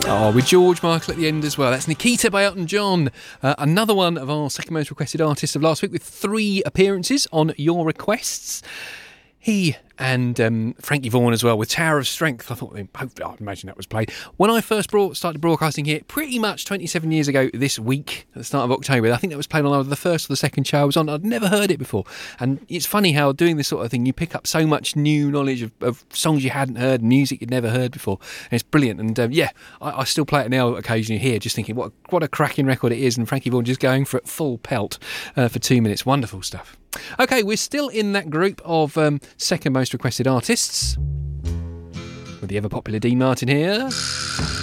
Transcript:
Oh, with George Michael at the end as well. That's Nikita by Elton John. Another one of our second most requested artists of last week with 3 appearances on your requests. He and Frankie Vaughan as well with Tower of Strength. I imagine that was played. When I first started broadcasting here, pretty much 27 years ago this week, at the start of October, I think that was played on either the first or the second show I was on. I'd never heard it before. And it's funny how doing this sort of thing, you pick up so much new knowledge of songs you hadn't heard, music you'd never heard before. And it's brilliant. And I still play it now occasionally here, just thinking what a cracking record it is. And Frankie Vaughan just going for it full pelt for 2 minutes. Wonderful stuff. Okay, we're still in that group of second most requested artists with the ever popular Dean Martin here.